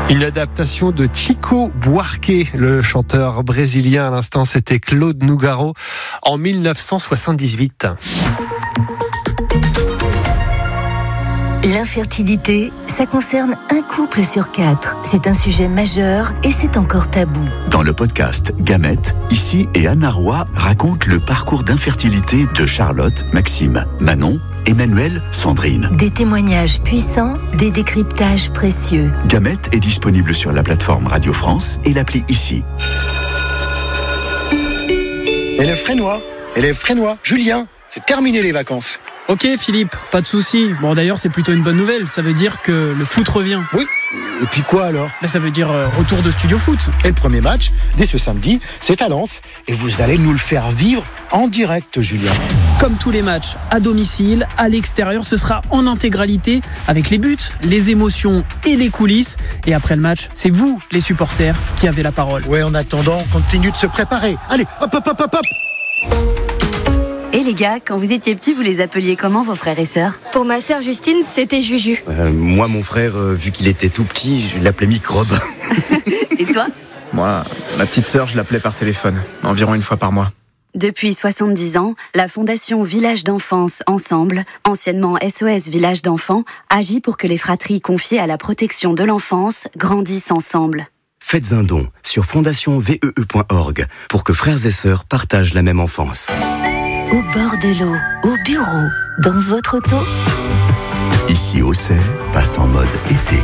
Une adaptation de Chico Buarque, le chanteur brésilien. À l'instant, c'était Claude Nougaro en 1978. L'infertilité, ça concerne un couple sur 4. C'est un sujet majeur et c'est encore tabou. Dans le podcast Gamètes, Ici et Anna Roy racontent le parcours d'infertilité de Charlotte, Maxime, Manon, Emmanuel, Sandrine. Des témoignages puissants, des décryptages précieux. Gamètes est disponible sur la plateforme Radio France et l'appli Ici. Et les Frénois, Julien, c'est terminé les vacances. Ok Philippe, pas de souci. Bon d'ailleurs c'est plutôt une bonne nouvelle, ça veut dire que le foot revient. Oui, et puis quoi alors ? Ça veut dire retour de Studio Foot. Et le premier match, dès ce samedi, c'est à Lens. Et vous allez nous le faire vivre en direct, Julien. Comme tous les matchs, à domicile, à l'extérieur, ce sera en intégralité avec les buts, les émotions et les coulisses. Et après le match, c'est vous, les supporters, qui avez la parole. Ouais, en attendant, on continue de se préparer. Allez, hop, hop, hop, hop, hop. Et les gars, quand vous étiez petits, vous les appeliez comment vos frères et sœurs ? Pour ma sœur Justine, c'était Juju. Moi, mon frère, vu qu'il était tout petit, je l'appelais Microbe. Et toi ? Moi, ma petite sœur, je l'appelais par téléphone, environ une fois par mois. Depuis 70 ans, la Fondation Village d'Enfance Ensemble, anciennement SOS Village d'Enfants, agit pour que les fratries confiées à la protection de l'enfance grandissent ensemble. Faites un don sur fondationvee.org pour que frères et sœurs partagent la même enfance. Au bord de l'eau, au bureau, dans votre auto. Ici, Auxerre passe en mode été.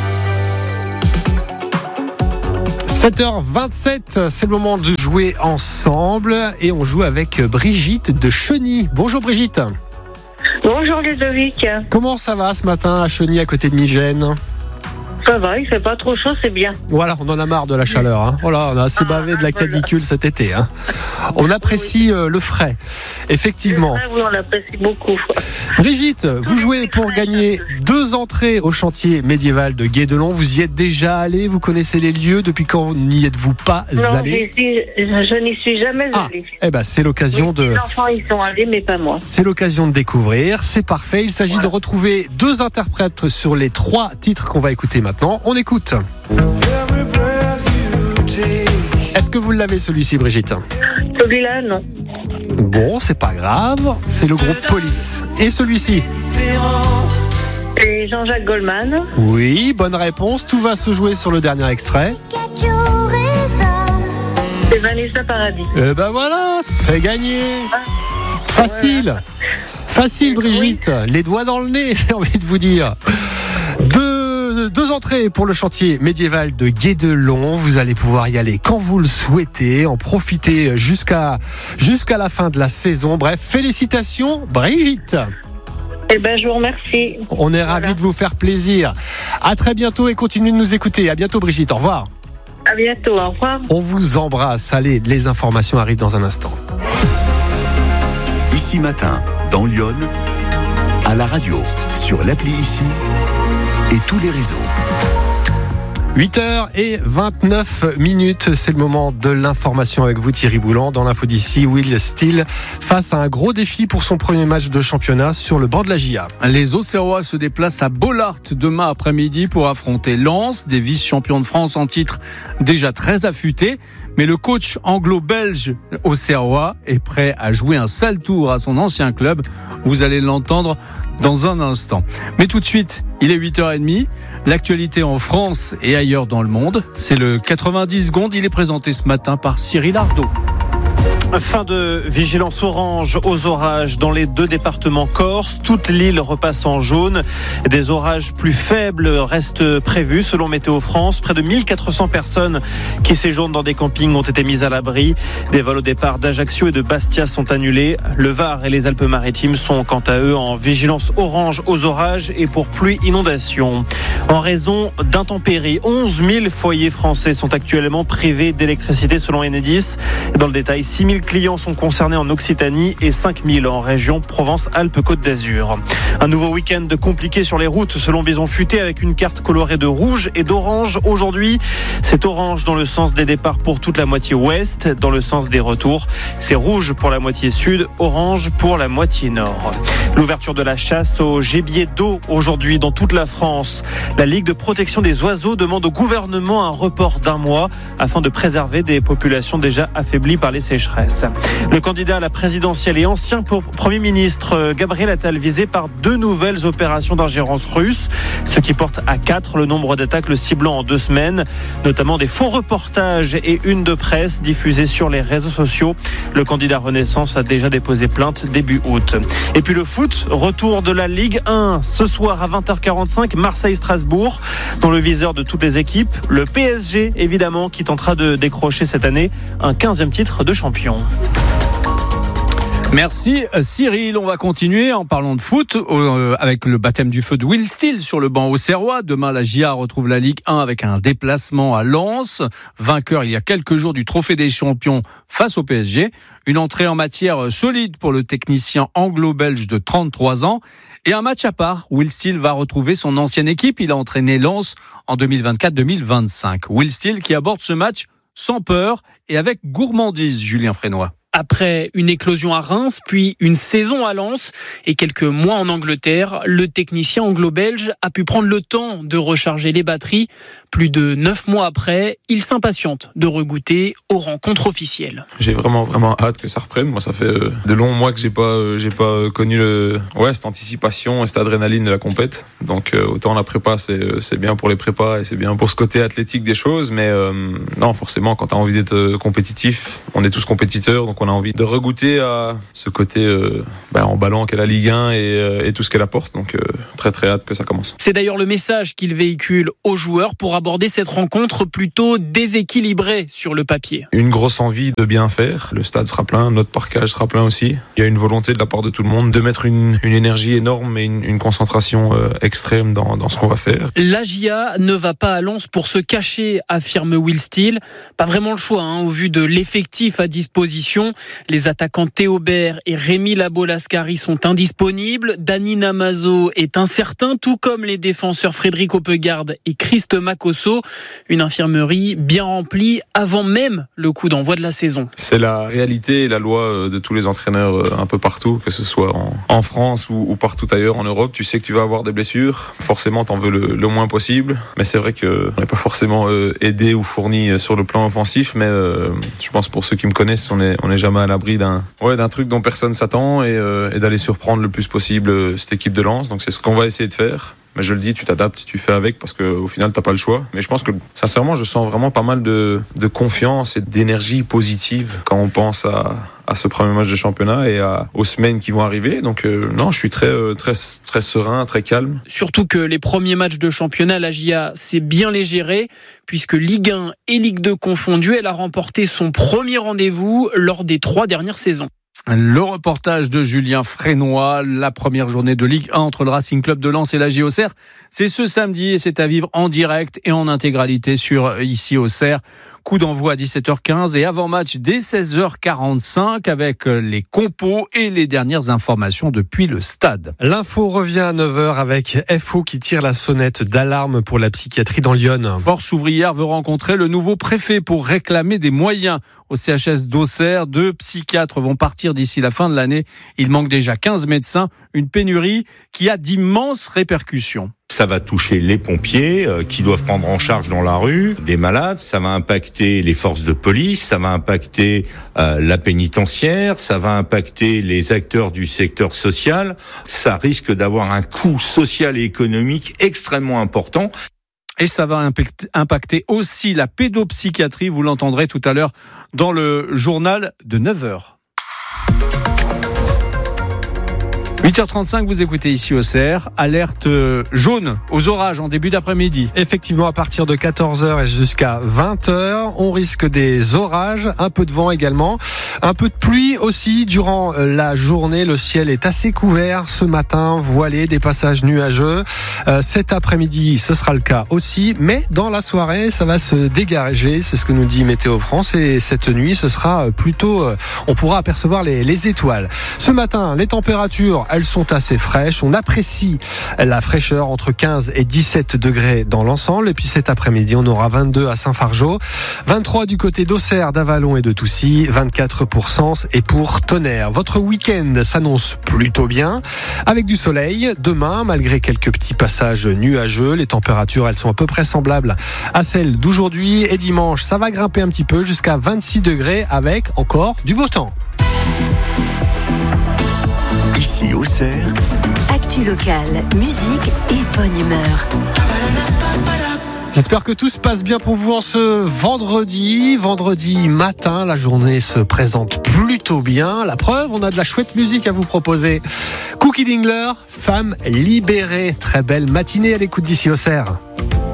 7h27, c'est le moment de jouer ensemble et on joue avec Brigitte de Cheny. Bonjour Brigitte. Bonjour Ludovic. Comment ça va ce matin à Cheny à côté de Migène ? Ça va, il fait pas trop chaud, c'est bien. Voilà, on en a marre de la chaleur. Hein. Voilà, on a assez bavé de la canicule cet été. Hein. On apprécie le frais, effectivement. Oui, on l'apprécie beaucoup. Brigitte, vous jouez pour gagner 2 entrées au chantier médiéval de Guédelon. Vous y êtes déjà allé, vous connaissez les lieux. Depuis quand n'y êtes-vous pas allé ? Je n'y suis jamais allé. Eh ben, c'est l'occasion de... Les enfants y sont allés, mais pas moi. C'est l'occasion de découvrir, c'est parfait. Il s'agit de retrouver 2 interprètes sur les 3 titres qu'on va écouter maintenant. On écoute. Est-ce que vous l'avez celui-ci, Brigitte ? Celui-là, non. Bon, c'est pas grave. C'est le groupe Police. Et celui-ci ? C'est Jean-Jacques Goldman. Oui, bonne réponse. Tout va se jouer sur le dernier extrait. C'est Vanessa Paradis. Eh ben voilà, c'est gagné. Facile. Voilà. Facile, Brigitte. Oui. Les doigts dans le nez, j'ai envie de vous dire. 2 entrées pour le chantier médiéval de Guédelon. Vous allez pouvoir y aller quand vous le souhaitez, en profiter jusqu'à la fin de la saison. Bref, félicitations, Brigitte. Eh ben, je vous remercie. On est ravis de vous faire plaisir. À très bientôt et continuez de nous écouter. À bientôt, Brigitte. Au revoir. À bientôt. Au revoir. On vous embrasse. Allez, les informations arrivent dans un instant. Ici matin, dans Lyon, à la radio, sur l'appli Ici et tous les réseaux. 8h29, c'est le moment de l'information avec vous Thierry Boulan. Dans l'info d'ici, Will Steele face à un gros défi pour son premier match de championnat sur le banc de la GIA. Les Auxerrois se déplacent à Bollaert demain après-midi pour affronter Lens, des vice-champions de France en titre déjà très affûtés. Mais le coach anglo-belge auxerrois est prêt à jouer un sale tour à son ancien club. Vous allez l'entendre dans un instant. Mais tout de suite, il est 8h30. L'actualité en France et ailleurs dans le monde, c'est le 90 secondes. Il est présenté ce matin par Cyril Ardo. Fin de vigilance orange aux orages dans les 2 départements corses. Toute l'île repasse en jaune. Des orages plus faibles restent prévus selon Météo France. Près de 1400 personnes qui séjournent dans des campings ont été mises à l'abri. Les vols au départ d'Ajaccio et de Bastia sont annulés. Le Var et les Alpes-Maritimes sont quant à eux en vigilance orange aux orages et pour pluie inondation. En raison d'intempéries, 11 000 foyers français sont actuellement privés d'électricité selon Enedis. Dans le détail, 6 000 clients sont concernés en Occitanie et 5 000 en région Provence-Alpes-Côte d'Azur. Un nouveau week-end compliqué sur les routes selon Bison Futé avec une carte colorée de rouge et d'orange. Aujourd'hui, c'est orange dans le sens des départs pour toute la moitié ouest. Dans le sens des retours, c'est rouge pour la moitié sud, orange pour la moitié nord. L'ouverture de la chasse au gibier d'eau aujourd'hui dans toute la France. La Ligue de protection des oiseaux demande au gouvernement un report d'1 mois afin de préserver des populations déjà affaiblies par les sécheresses. Le candidat à la présidentielle et ancien Premier ministre Gabriel Attal visé par 2 nouvelles opérations d'ingérence russe, ce qui porte à 4 le nombre d'attaques le ciblant en 2 semaines, notamment des faux reportages et une de presse diffusée sur les réseaux sociaux. Le candidat Renaissance a déjà déposé plainte début août. Et puis le foot, retour de la Ligue 1 ce soir à 20h45, Marseille-Strasbourg, dans le viseur de toutes les équipes. Le PSG, évidemment, qui tentera de décrocher cette année un 15e titre de champion. Merci Cyril, on va continuer en parlant de foot avec le baptême du feu de Will Steele sur le banc auxerrois. Demain la GIA retrouve la Ligue 1 avec un déplacement à Lens, vainqueur il y a quelques jours du Trophée des Champions face au PSG. Une entrée en matière solide pour le technicien anglo-belge de 33 ans. Et un match à part, Will Steele va retrouver son ancienne équipe. Il a entraîné Lens en 2024-2025. Will Steele qui aborde ce match sans peur et avec gourmandise, Julien Frénois. Après une éclosion à Reims, puis une saison à Lens et quelques mois en Angleterre, le technicien anglo-belge a pu prendre le temps de recharger les batteries. Plus de 9 mois après, il s'impatiente de regoûter aux rencontres officielles. J'ai vraiment hâte que ça reprenne. Moi, ça fait de longs mois que j'ai pas connu cette anticipation et cette adrénaline de la compète. Donc autant la prépa, c'est bien pour les prépas et c'est bien pour ce côté athlétique des choses. Mais non, forcément, quand tu as envie d'être compétitif, on est tous compétiteurs, donc on a envie de regoûter à ce côté emballant qu'est la Ligue 1 et tout ce qu'elle apporte. Donc très très hâte que ça commence. C'est d'ailleurs le message qu'il véhicule aux joueurs pour aborder cette rencontre plutôt déséquilibrée sur le papier. Une grosse envie de bien faire. Le stade sera plein, notre parquage sera plein aussi. Il y a une volonté de la part de tout le monde de mettre une énergie énorme et une concentration extrême dans ce qu'on va faire. La GIA ne va pas à Lens pour se cacher, affirme Will Steele. Pas vraiment le choix au vu de l'effectif à disposition. Les attaquants Théobert et Rémi Labo-Lascari sont indisponibles. Dani Namazo est incertain, tout comme les défenseurs Frédéric Hoppegaard et Christ Makosso. Une infirmerie bien remplie avant même le coup d'envoi de la saison. C'est la réalité et la loi de tous les entraîneurs un peu partout, que ce soit en France ou partout ailleurs en Europe. Tu sais que tu vas avoir des blessures. Forcément, t'en veux le moins possible. Mais c'est vrai qu'on n'est pas forcément aidé ou fourni sur le plan offensif. Mais je pense pour ceux qui me connaissent, on est jamais à l'abri d'un truc dont personne s'attend et d'aller surprendre le plus possible cette équipe de Lens. Donc c'est ce qu'on va essayer de faire. Mais je le dis, tu t'adaptes, tu fais avec parce qu'au final, t'as pas le choix. Mais je pense que, sincèrement, je sens vraiment pas mal de confiance et d'énergie positive quand on pense à ce premier match de championnat et aux semaines qui vont arriver. Donc, non, je suis très, très, très serein, très calme. Surtout que les premiers matchs de championnat, la GIA s'est bien les gérer puisque Ligue 1 et Ligue 2 confondues, elle a remporté son premier rendez-vous lors des 3 dernières saisons. Le reportage de Julien Frénois, la première journée de Ligue 1 entre le Racing Club de Lens et la GIA Auxerre. C'est ce samedi et c'est à vivre en direct et en intégralité sur ici Auxerre. Coup d'envoi à 17h15 et avant-match dès 16h45 avec les compos et les dernières informations depuis le stade. L'info revient à 9h avec FO qui tire la sonnette d'alarme pour la psychiatrie dans l'Yonne. Force ouvrière veut rencontrer le nouveau préfet pour réclamer des moyens. Au CHS d'Auxerre, 2 psychiatres vont partir d'ici la fin de l'année. Il manque déjà 15 médecins, une pénurie qui a d'immenses répercussions. Ça va toucher les pompiers qui doivent prendre en charge dans la rue des malades, ça va impacter les forces de police, ça va impacter la pénitentiaire, ça va impacter les acteurs du secteur social. Ça risque d'avoir un coût social et économique extrêmement important. Et ça va impacter aussi la pédopsychiatrie, vous l'entendrez tout à l'heure dans le journal de 9h. 8h35, vous écoutez ici au CR, alerte jaune aux orages en début d'après-midi. Effectivement, à partir de 14h et jusqu'à 20h, on risque des orages, un peu de vent également, un peu de pluie aussi durant la journée. Le ciel est assez couvert ce matin, voilé, des passages nuageux. Cet après-midi, ce sera le cas aussi, mais dans la soirée, ça va se dégager, c'est ce que nous dit Météo France, et cette nuit, ce sera plutôt, on pourra apercevoir les étoiles. Ce matin, les températures, elles sont assez fraîches. On apprécie la fraîcheur entre 15 et 17 degrés dans l'ensemble. Et puis cet après-midi, on aura 22 à Saint-Fargeau, 23 du côté d'Auxerre, d'Avallon et de Toussy, 24 pour Sens et pour Tonnerre. Votre week-end s'annonce plutôt bien, avec du soleil. Demain, malgré quelques petits passages nuageux, les températures, elles sont à peu près semblables à celles d'aujourd'hui. Et dimanche, ça va grimper un petit peu jusqu'à 26 degrés avec encore du beau temps. Ici au CER, actu locale, musique et bonne humeur. J'espère que tout se passe bien pour vous en ce vendredi matin. La journée se présente plutôt bien. La preuve, on a de la chouette musique à vous proposer. Cookie Dingler, Femme libérée. Très belle matinée à l'écoute d'ici au CER.